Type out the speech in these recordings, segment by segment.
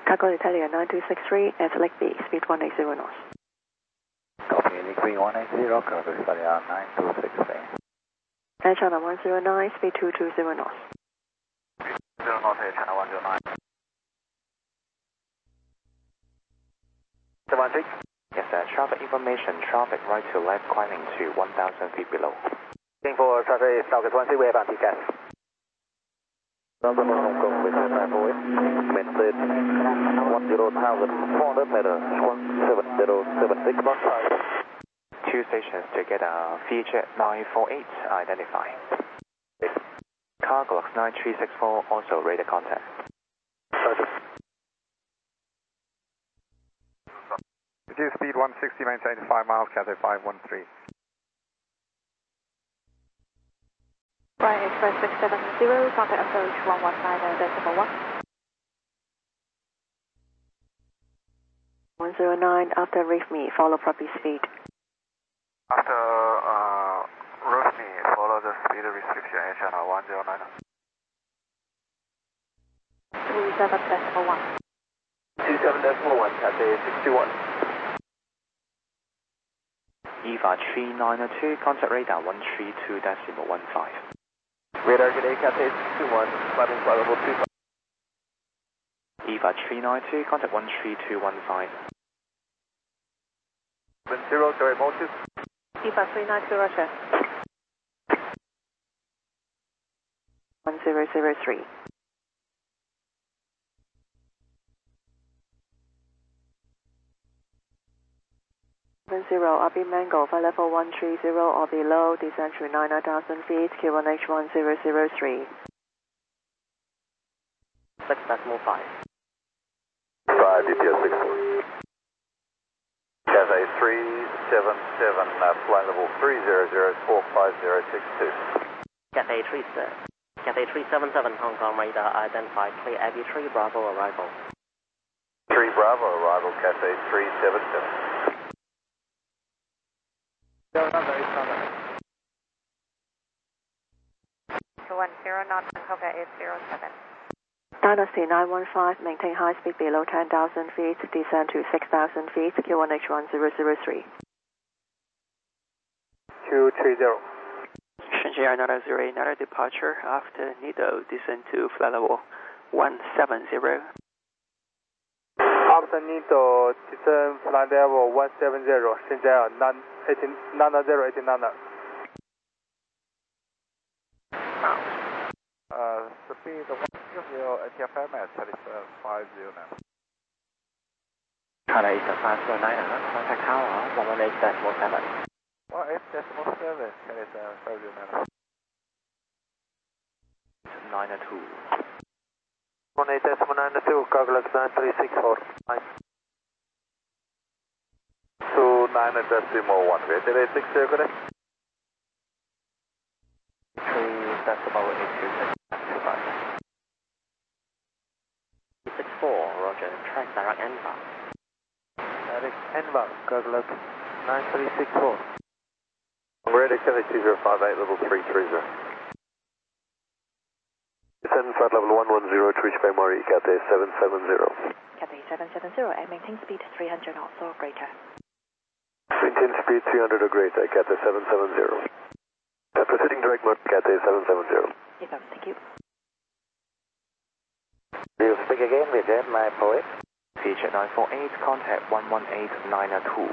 Cargo Italia 9263 at Lake B, speed 180 knots. Copy, Lake B 180, Cargo Italia 9263. Air China 109, speed 220 knots. 0 knots, Air China 109. 716. Yes, traffic information, traffic right to left climbing to 1,000 feet below. Looking for traffic, Southwest 16, we have anti-gas. Southern Hong Kong, with 948, maintain 10,400 meters, 17076 knots. 2 stations to get a VJet 948 identified. Cargo 9364, also radar contact. Reduce speed 160, maintain 5 miles, Cathay 513. Right, Express 670, contact approach 119.1. 109, after reef me, follow proper speed. After roof me, follow the speed restriction, Air China 109. 27.1. 27.1, Cathay 61. EVA 3902, contact radar 132.15. Radar today, Cathay 61, climbing flight level 25. EVA 392, contact 13215. 0, sorry, motive. EVA 392, Roger. 1003. RB Mango, flight level 130 or below, descend to 9,000 feet, Q1H1003. 6.5. 5, DPS 64. Cathay 377, flight level 300-45062. Cathay 377, Hong Kong radar identified, clear Abbey 3 Bravo arrival. 3 Bravo arrival, Cathay 377. 210 knots, Cobra 807. Dynasty 915, maintain high speed below 10,000 feet, descend to 6,000 feet, Q1H1003. 230. Shenzhen another 0, another departure after Nido, descend to flight level 170. After Nido, descend flight level 170, Shenzhen 9089. Speed 160, ATFM at 3750 now. China Eastern 509, contact tower 118.7. 118.7, 3750 now. 902. 18.92, Cargo 9364. 29.1, today 60, good day. 3.826. 64, Roger, track direct NVA. Direct NVA, Cargo 9364. Ready, Cathay 2058, level 330. Descend flight level 110 to reach Bay Maury, Cathay 770. Cathay 770 and maintain speed 300 knots or greater. Maintain speed 300 or greater, Cathay 770. Proceeding direct mode, Cathay 770. Yes, thank you. You speak again, VJet 948. VJet 948, contact 118.902.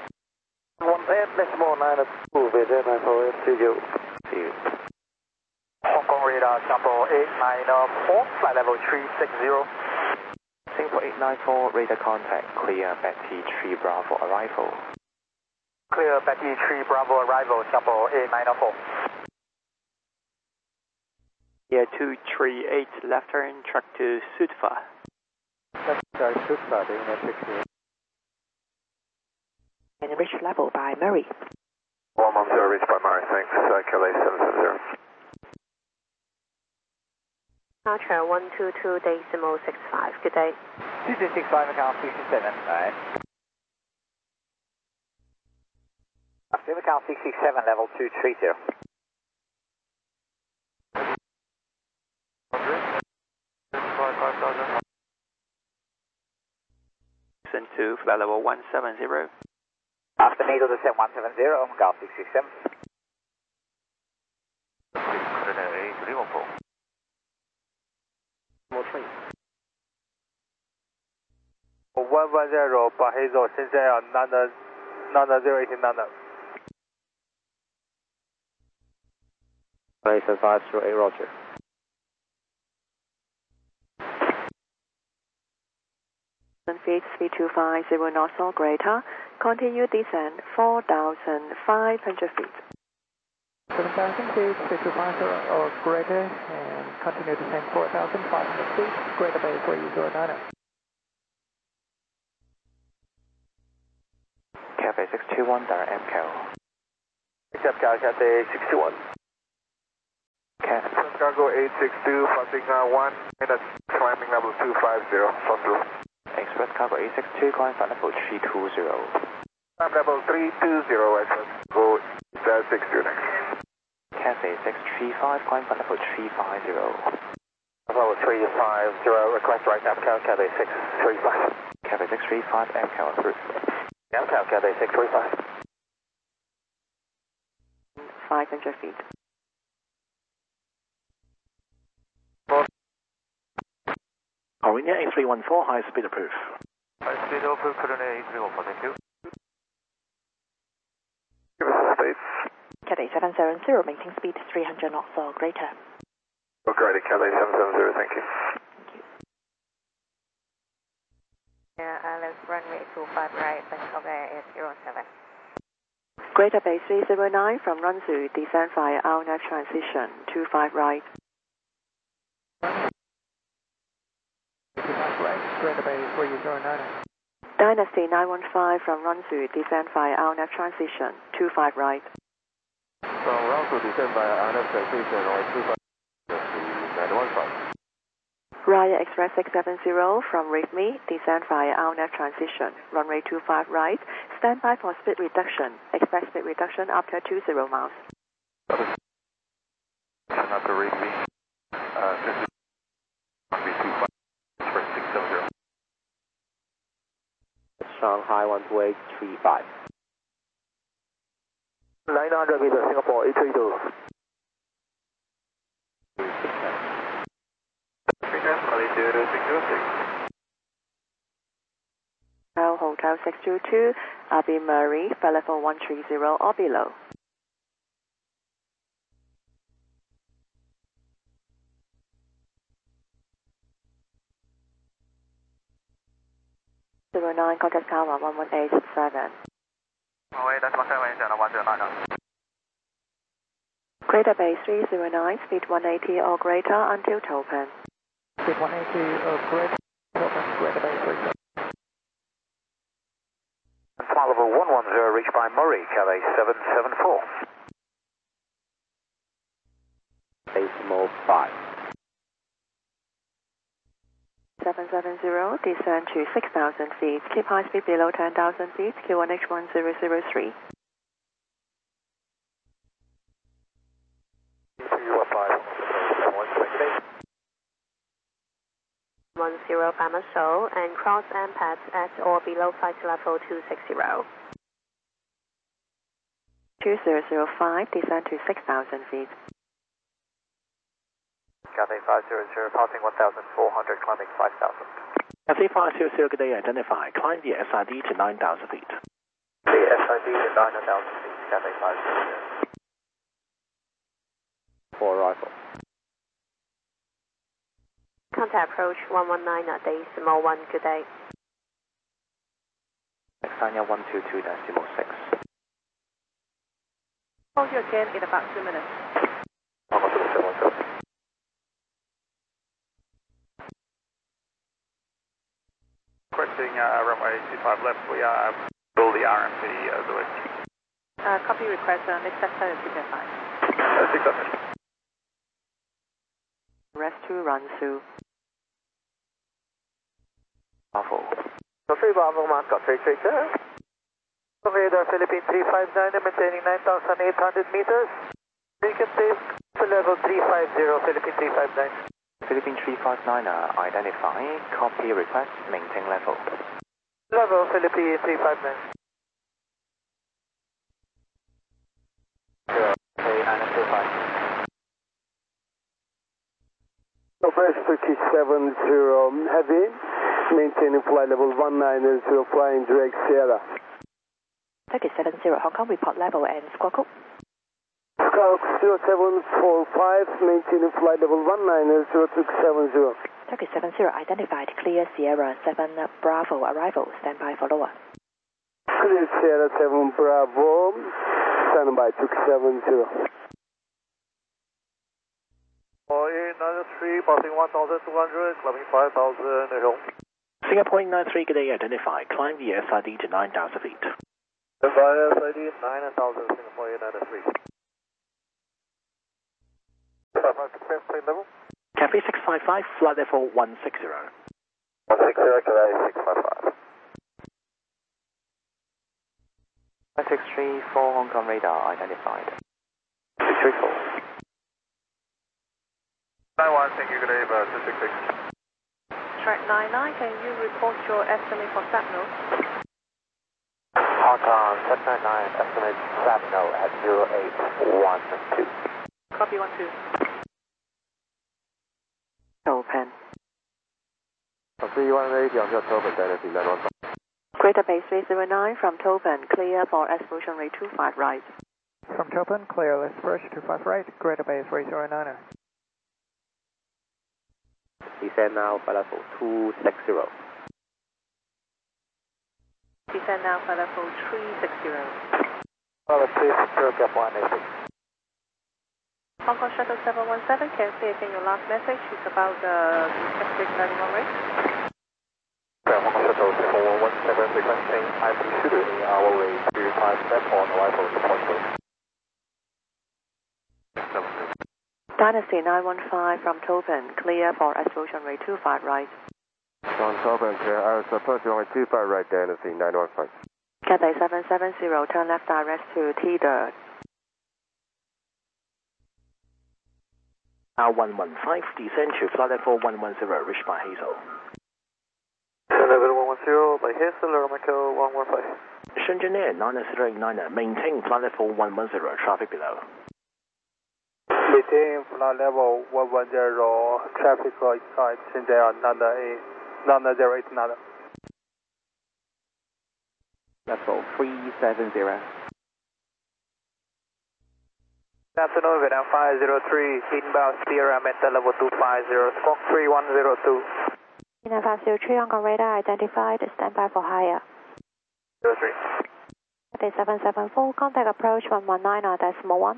18.902, VJet 948, see you. See you. Hong Kong radar, Singapore 894, flight level 360. Singapore 894, radar contact, clear Betty 3 Bravo arrival. Clear Betty 3 Bravo arrival, Singapore 894. Yeah, 238, left turn, track to Sudfa. Sorry, Sudfa, doing that 60. And reach level by Murray. 110, reached by Murray, thanks. Calais 770. Archer 122.65, good day. 2265, Macau 67, right. Macau 667, level 230. descend to flight level 170. After NATO descent 170, Golf 667. More 3. 110 把黑走，现在要Nana 018 Nana。 Malaysia 508 Roger. Feet, speed 250 knots or greater. Continue descent 4,500 feet. 7,000 feet, speed 250 or greater, and continue descent 4,500 feet, Greater Bay 3090. Cathay 621, direct MCAL. Accept Cathay 621. Cargo 862, passing 1 minute, climbing level 250, possible. Express Cargo 862, climb flight level 320. Climb level 320, Express, go 60 next. Cathay 635, climb flight level 350. Level 350, request right APCAL, Cathay 635. Cathay 635, MCAL approved. APCAL, Cathay 635. 500 feet. Orinia A314, high speed approved. High speed approved, Coordinate A314, thank you. Give us the states. Cathay 770, maintain speed 300 knots or greater. Okay, Cathay 770, thank you. Let's runway 25 right, Bangkok Air 807. Greater Bay 309 from Runsu, descend via RNAV transition 25 right. Greater Bay 3090. Dynasty 915 from Runsu, descend via RNAV transition 25 right. From Runsu, descend via RNAV transition on 25 915. Raya Express 670 from RIFME, descend via RNAV transition, runway 25 right, stand by for speed reduction, expect speed reduction after 20 miles. After RIFME, runway 25, Express 670. Shanghai 12835. 900 meters, Singapore 832. Hotel 622, Abbey Murray, flight level 130 or below. Nine, contact tower 118.7. Greater Bay 309, speed 180 or greater until Topan. Speed 180 or greater, Greater Bay 30. Flight level 110 reached by Murray, Cathay 774. Decimal 5. 770, descend to 6,000 feet, keep high speed below 10,000 feet, Q1H1003. 10 Bama Seoul and cross MPAD at or below flight level 260. 2005, descend to 6,000 feet. Cathay 500, passing 1,400, climbing 5,000. Cathay 500, good day, identify. Climb the SID to 9,000 feet. The SID to 9,000 feet, Cathay 500. 4 arrival. Contact approach 119 at decimal 1, good day. Xania 122.6. Hold you again in about 2 minutes. Requesting runway 25 left, we are below the RMP as the way. Copy request, next sector is 605. 600. Rest 2 runs to. Bravo. Free Bravo, Moscow 332. Radar Philippine 359, maintaining 9,800 meters. You can take to level 350, Philippine 359. Philippine 359, identify. Copy request, maintain level. Level Philippine 359. Northwest Turkish 70 Heavy, maintaining flight level 190, flying direct Sierra. Turkish 70 Hong Kong, report level and squawk code. Squawk 0745, maintaining flight level 190, Turkish 70. Turkish 70 identified, clear Sierra 7 Bravo, arrival, standby for lower. Clear Sierra 7 Bravo, standby Turkish 70. 4893, passing 1,200, climbing 5,000, hill. Singapore 893, good day, identified. Climb the SID to 9,000 feet. Via SID 9,000, Singapore 893. 55 level. Cafe 655, flight level 160. 160, Cafe 655. 1634 Hong Kong radar identified. 634. 91, thank you, good day, 266. Track 99, can you report your estimate for SAPNO? Hong Kong 799, estimate SAPNO at 0812. Copy 12. Open. 318 on your Tobin, Tennessee, 915. Greater Bay 309 from Tobin, clear for explosion rate 25 right. From Tobin, clear, let's first 25 right, Greater Bay 309er. Descend now, flight level 260. Descend now for level 360. Level 360, gap 186. Hong Kong Shuttle 717, can you say again your last message? It's about the expected landing on rate. Hong Kong Shuttle 717, requesting IP shooter in our way to 5 step on arrival to point two. Dynasty 915 from Tobin, clear for explosion rate 25 right. On Tobin, clear, approach runway 25 right, Dynasty, 915. Cathay 770, turn left direct to T-dirt. R115, descend to flight level 110, reached by Hazel. Level 110, by Hazel, Aramco 115. Shenzhen Air 939er, maintain flight level 110, traffic below. Maintain flight level 110, traffic outside Shenzhen Air 908 nada. Level 370. Good afternoon, Vietnam 503, inbound Sierra, Meta level 250, squawk 3102. Vietnam 503, Hong Kong radar identified, standby for higher. 03. Cathay 774, contact approach 119.1.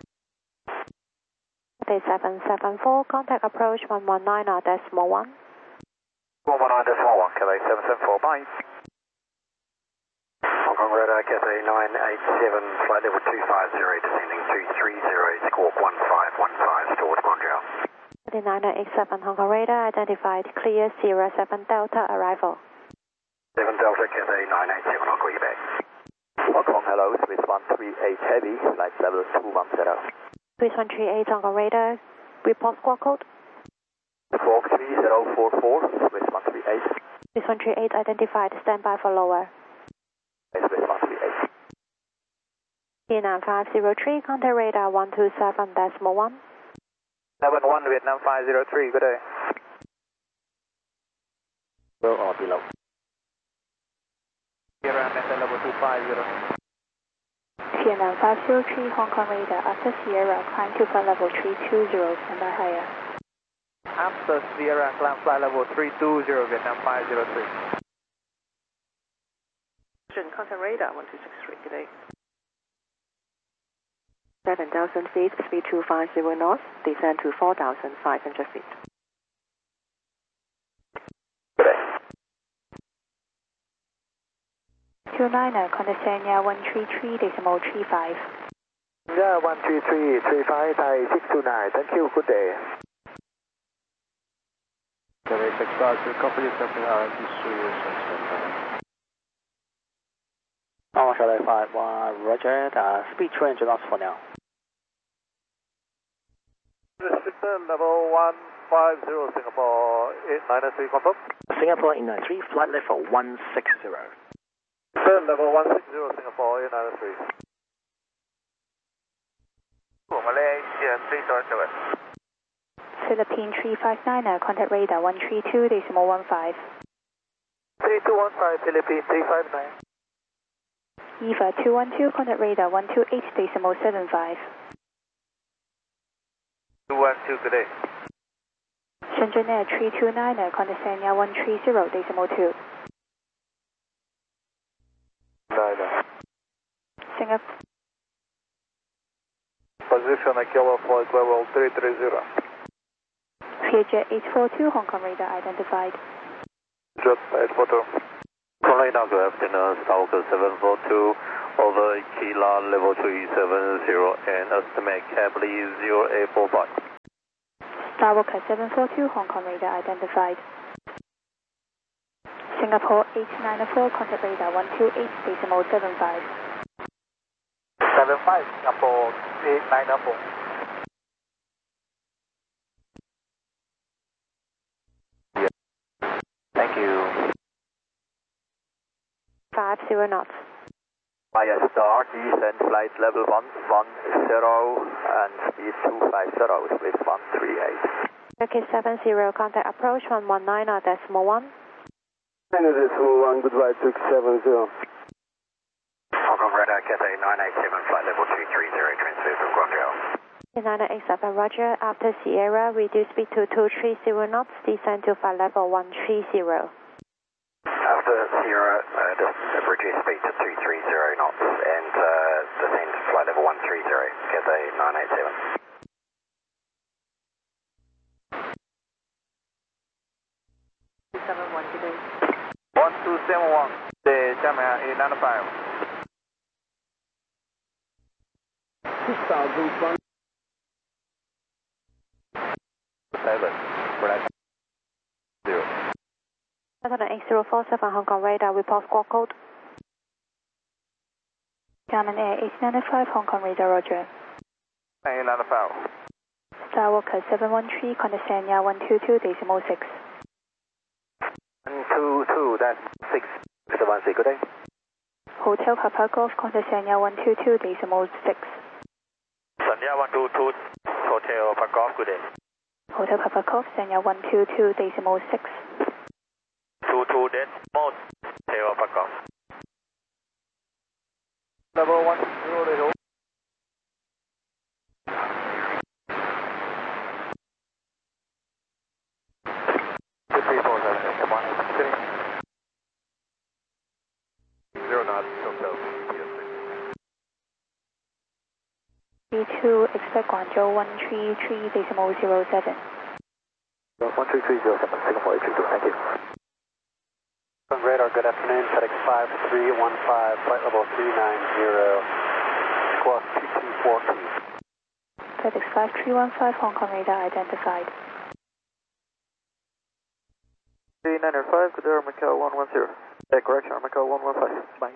Cathay 774, contact approach 119.1. 119.1, Cathay 774, bye. Hong Kong radar, Cathay 987, flight level 250, descending 230, squawk 1515, towards Montreal. Cathay 987, Hong Kong radar identified, clear Sierra 7 Delta, arrival. 7 Delta, Cathay 987, I'll call you back. Hong Kong, hello, Swiss 138 Heavy, flight level 210. Swiss 138, Hong Kong radar, report squawk code. Squawk 3044, Swiss 138. Swiss 138 identified, standby for lower. Swiss 138. Vietnam 503, contact radar 127.1. 71 Vietnam 503, good day. Below or below? Sierra, Meta level 250. Vietnam 503, Hong Kong radar, after Sierra, climb to flight level 320, standby higher. After Sierra, climb flight level 320, Vietnam 503. Contact radar 1263, good day. 7,000 feet, speed 250 north, descend to 4,500 feet. Good day. 29er, contact Sanya 133.35. Yeah, 13335, Thai 629, thank you, good day. Cathay 652, copy yourself in RMC 3 Oh, shall I 51, roger, speed 200 knots for now. Level 250 Singapore 893, confirm. Singapore 893, flight level 160. Descent level 160 Singapore 893. Malaysia 377. Philippine 359, contact radar 132.15. 3215 Philippine 359. EVA 212, contact radar 128.75. 212, good day. Shenzhen Air 329, contact Sanya 130.2. Singapore. Position at Kilo flight level 330. Vietjet 842, Hong Kong radar identified. Jet 842. Radar, good afternoon, Stalker 742, over Kila level 370 and estimate cab lead 0845. Starwalker 742, Hong Kong radar identified. Singapore 894, contact radar 128.75. 75 Singapore 894. Thank you. 50 knots. Via star, descent flight level 110 and speed 250, split 138. Turkish 70, contact approach 119.1. 1, goodbye, Turkish 70. Hong Kong radar, Cathay 987, flight level 330, transfer from Guangzhou. 987, Roger. After Sierra, reduce speed to 230 knots, descend to flight level 130. After Sierra, reduce speed to 230 knots and descend to flight level 130, Cathay 987. Today. 1271, the Jamaica 895. 2001. 7, Brad 0. 8047, Hong Kong radar, report squawk code. Garmin Air 895, Hong Kong radar, Roger. 895. Starwalker 713, contact Sanya 122.6. 122, that's 6. Mr. Vansi, good day. Hotel Papa Golf, contact Sanya 122.6. Sanya 122, Hotel Papa Golf, good day. Hotel Papa Golf, Sanya 122.6. 22, that's most Hotel Papa Golf. Level 160. B2, expect Guangzhou 133.07. 13307, Singapore 832, thank you. Radar, good afternoon, FedEx 5315, flight level 390, squawk 2242. FedEx 5315, Hong Kong radar identified. 3905, good day, Macau 110. Correction, Macau 115, bye.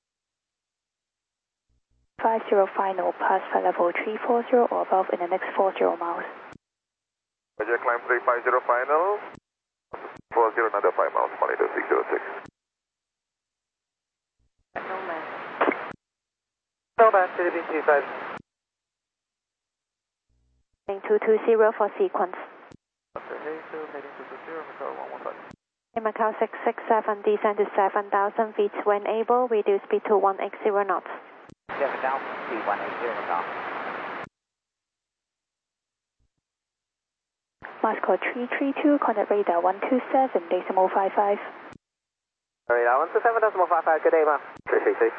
50 final, pass flight level 340 or above in the next 40 miles. Roger, climb 350 final. 40 another 5 miles, monitor 606. Nomad. Nomad, Philippine 35. 220 for sequence. Heading 220, Macau 115. In Macau 667, descend to 7,000 feet when able, reduce speed to 180 knots. Yeah, Macau, speed 180 Macau. Moscow 332, contact radar 127.55. Radar 127.55, good day, ma'am. 333.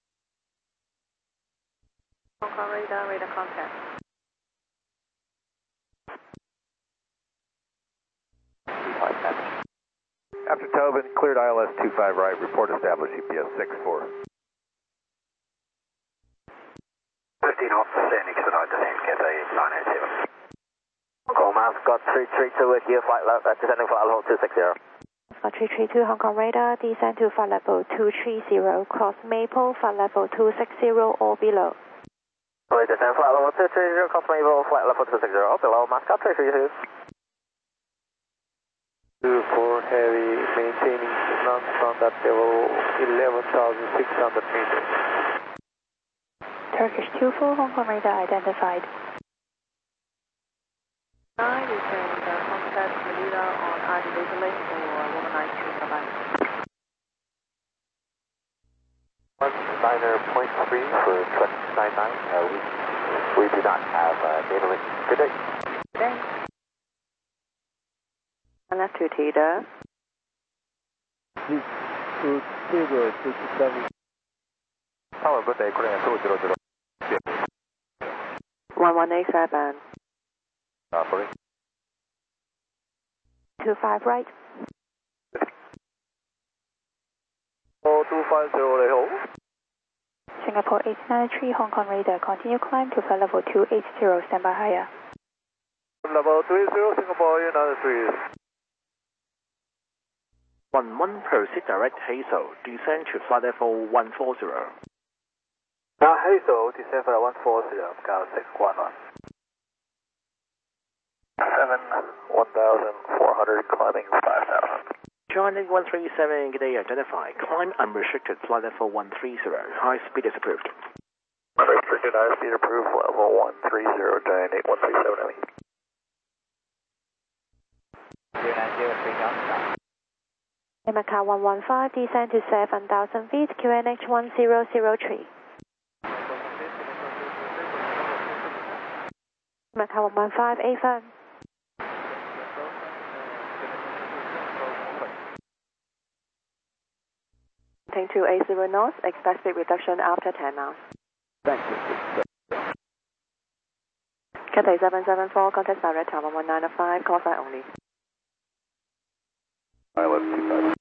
Hong Kong radar, radar contact. After Tobin, cleared ILS 25 right, report established GPS 64. 15 knots, stand expedite descent, Cathay 987. Hong Kong, Mascot 332 with you, descending flight level 260. Mascot 332, Hong Kong radar, descend to flight level 230, cross Maple, flight level 260 or below. Descend flight level 230, cross Maple, flight level 260, below, Mascot 332. 24 Heavy, maintaining non-standard level 11,600 meters. Turkish 24, Hong Kong radar identified. 9, you can contact Manila on ID labeling or 192, bye-bye. 19.3 for truck 99. We do not have data link. Good day. Thanks. And left to Teda. To Teda 57. Tower, good day. Korean 200. 1187. Sorry. 25 right. 4250 Leho. Singapore 893, Hong Kong radar. Continue climb to flight level 280, standby higher. Level 30, Singapore United 3. 11, proceed direct Hazel, descend to flight level 140. Hazel, descend flight 140, Cal 611. 1,400, climbing 5,000. Joining 137, good day, identify. Climb unrestricted, flight level 130. High speed is approved. Unrestricted high speed approved, level 130, giant 8137 ME. 0903 Macau 115, descend to 7,000 feet, QNH 1003. Macau 115, A firm. Maintain 280 knots, expect speed reduction after 10 miles. Thank you. Cathay 774, contact direct tower 1905, call sign only. ILS 25.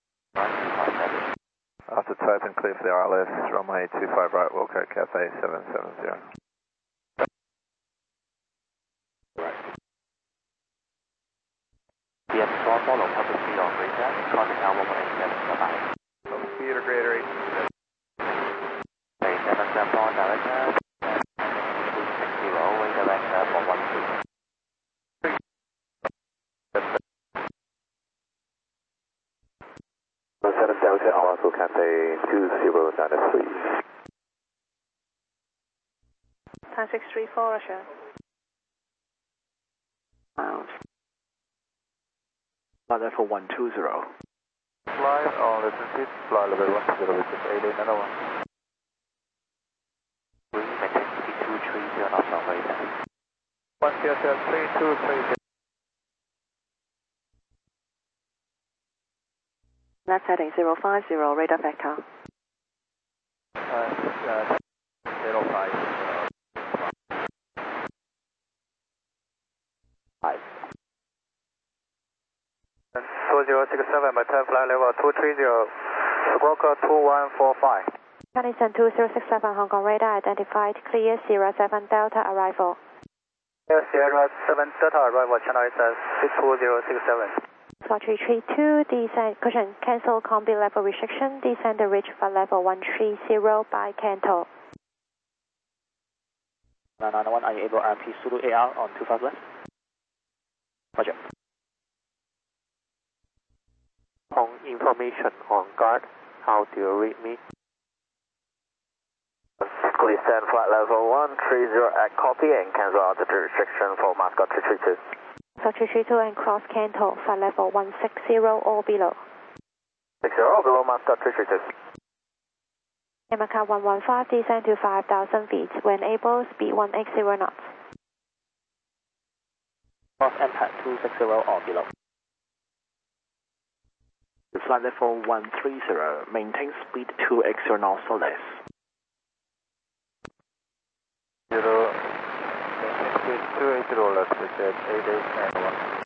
After type and clear for the ILS, runway 25 right, Wilco Cathay 770. Yes, follow public speed on radar. Contact tower 187, bye-bye. Speed or greater 8. 774, direct 260, wing direct for 12. 7 Delta Alpha Cathay 2093. 10634, Russia. Miles. Flight level 120. Fly on listen seat, fly level 10 with 8891. We maintain 230 knots on radar. 1003230. Left heading 050, radar vector. 05. 2067, maintain flight level 230, Squawk 2145. Connison 2067, Hong Kong radar identified, clear Sierra 7 Delta arrival. Sierra 7 Delta arrival, channel is 62067. Flight 332, descend, cushion, cancel combi level restriction, descend to reach flight level 130 by Canto. 991, are you able RP Zulu AR on 25 left? Roger. On information on guard, how do you read me? Please stand flight level 130 at copy and cancel altitude restriction for Mascot 332. Flight 332 and cross Canto, flight level 160 or below. 60 below Mascot 332. Macau 115, descend to 5,000 feet. When able, speed 180 knots. Cross impact 260 or below. Flight level 130, maintain speed 280 knots or less. 280 left, we said 8891.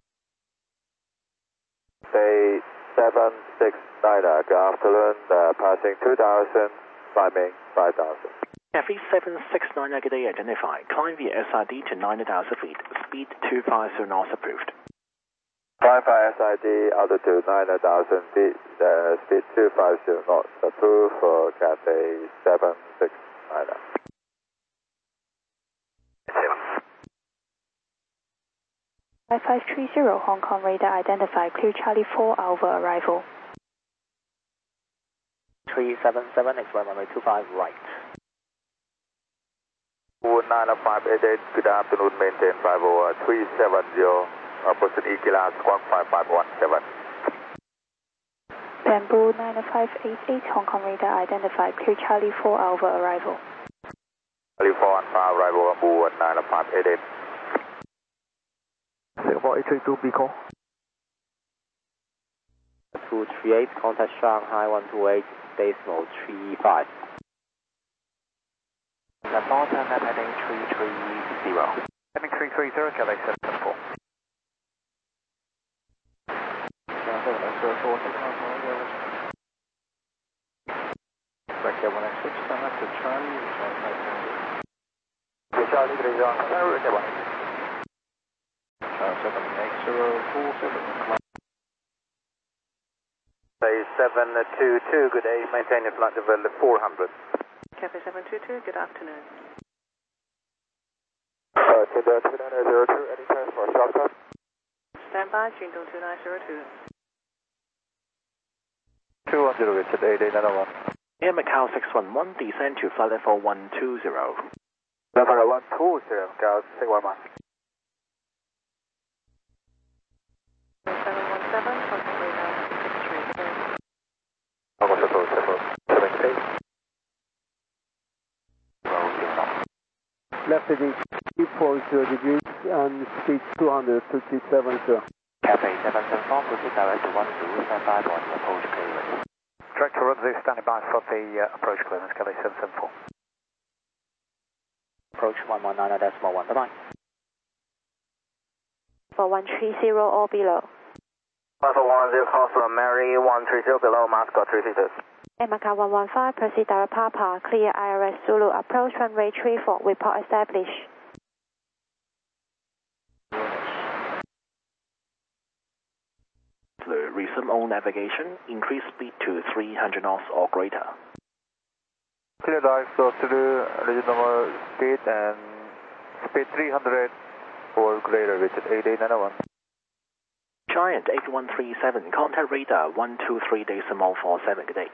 Bay 769, good afternoon, passing 2,000, climbing 5,000. Cathay 769, good day, identify. Climb via SID to 9,000 feet, speed 250 knots approved. 55 SID, altitude 9,000 feet, speed 250 knots approved for Cathay 769. 5530 Hong Kong radar identified, clear Charlie 4 Alpha arrival. 377, expect runway 25 right. 90588, good afternoon, maintain 50370, opposite E-Class, squawk 5517. Bamboo 90588 Hong Kong radar identified, clear Charlie 4 Alpha arrival. Charlie 4 Alpha arrival, Bamboo 90588. Singapore 832 B call. 238, contact Shanghai 128.35. The Northern heading 330. Heading 330, Calais 774. Vector 106, stand up to Charlie, Charlie, Grey John, route 1. 78047. Bay 722, good day, maintain your flight level 400. Cafe 722, good afternoon. To the 2902, any time for short cut. Stand by, Jingdong 2902. 210, Richard 8891. Air Macau 611, descend to flight level 120. Level 120, Macau 611. 717, Hong Kong radar 63. Hong Kong Shuttle 778. Left heading 340 degrees and speed 237, Cathay 774, proceed direct to 10, stand by for the approach clearance. Director Runzu standing by for the approach clearance, Calais 774. Approach 119.1, bye-bye. For 130 or below. Alpha 10, call from Mary 130 below, Moscow 332. Air Macau 115, proceed direct Papa, clear IRS Zulu, approach runway 34, report established. Resume all navigation, increase speed to 300 knots or greater. Clear dive, so to the original speed and speed 300 or greater, which is 8891. Giant 8137, contact radar 123.47, good day.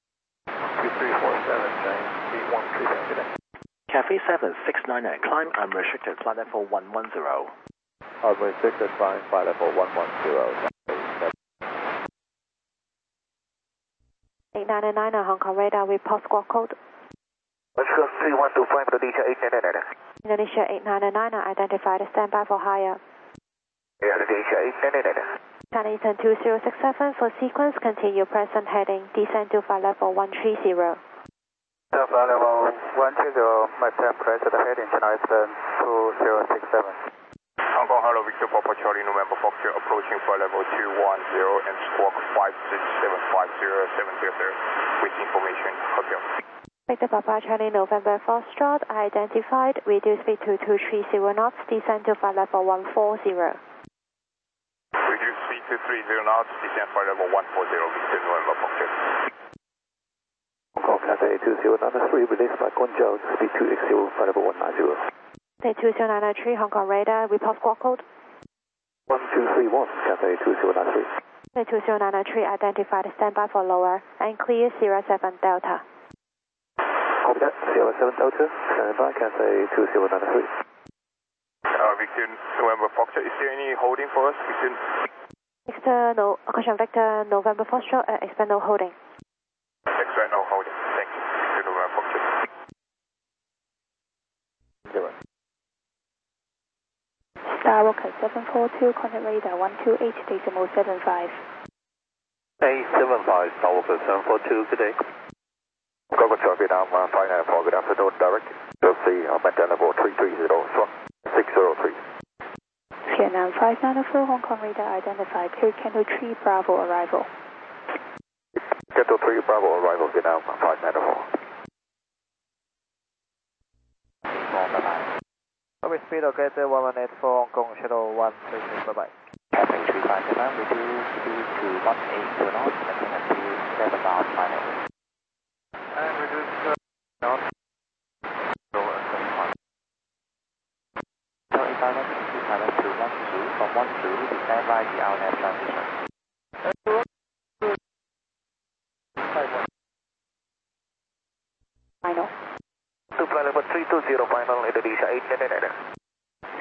2347, Giant 8137, good day. Cafe 7699, climb unrestricted, flight level 110. Unrestricted, climb, flight level 110. 899 Hong Kong radar, report squawk code. Oscar 3125, Indonesia 899. Indonesia 899, identified, standby for higher. Indonesia 899. Chinese 2067 for sequence, continue present heading, descend to flight level 130. Flight level 130, maintain present heading, Chinese 2067. Hong Kong, hello, Victor Papa Charlie, November Foxtrot, approaching flight level 210 and squawk 56750, with information, hotel. Victor Papa Charlie, November Foxtrot, identified, reduce speed to 230 knots, descend to flight level 140. Reduce speed to 30 knots, descend flight level 140, Victor November Foxtrot. Hong Kong, Cathay 2093, released by Guangzhou, speed 260, flight level 190. Day 2093 Hong Kong radar, report squawk code. 1231, Cathay 2093. Day 2093 identified, standby for lower and clear 07 Delta. Copy that, 07 Delta, standing by, Cathay 2093. Victor November Foxtrot, is there any holding for us? Victor, no, question Victor November Foxtrot, expect no holding. Expect no holding, thank you. Victor November Foxtrot. 0. Star Rocket 742, contact radar 128.75. 875, Star Walker 742, good day. Go Control Vietnam 594, good afternoon, direct. You'll maintain level 330, strong 603. Vietnam 594, Hong Kong radar identified, clear Canto 3 Bravo arrival. Canto 3 Bravo arrival, Vietnam 594. With speed okay, 118 for Hong Kong Shuttle 136, bye-bye. Cathay 357, reduce speed to 180 knots, maintain at 7 knots final. And reduce knots. So if I want to pilot to 12 from 10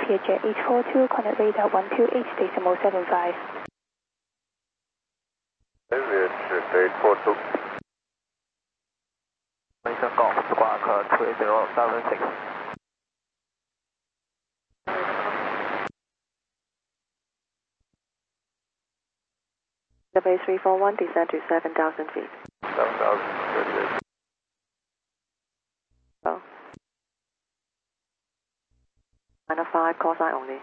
Learjet 842, connect radar 128.75. Learjet 842. Malaysian Golf Squawk 3076. Base 341, descend to 7,000 feet. 7,000 feet. Oh. Minor 5, call sign only.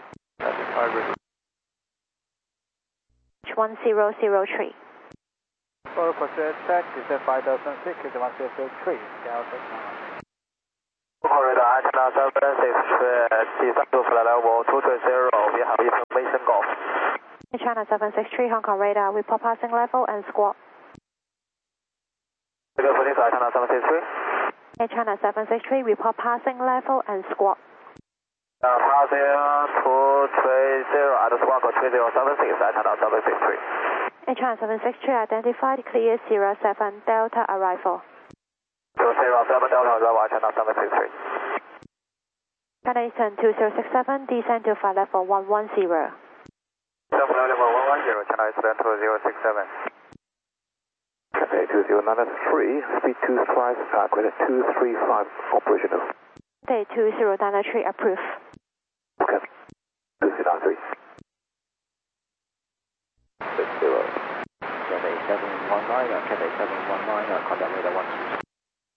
1003. For proceed check, descend 5,006, is 1003, Delta 9. Radar antenna 763, descend to flight level 230, we have information Golf. China 763, Hong Kong radar, report passing level and squawk. Police China 763. China 763, report passing level and squawk. Passing 230 at squawk 3076, China 763. China 763, identified, clear 07 Delta arrival. 07 Delta arrival, China 763. China Eastern 2067, descend to flight level 110. Flight level 110, China Eastern 2067. Cathay 2093, speed 25, grid 235, operational. Day 2093, approved. Okay. 2093. 60. Cathay 719, Cathay 719,